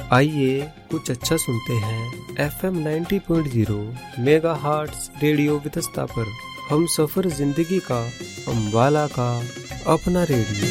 आइए कुछ अच्छा सुनते हैं FM 90.0 मेगाहर्ट्ज़ रेडियो वितस्ता पर। हम सफर जिंदगी का, अम्बाला का अपना रेडियो।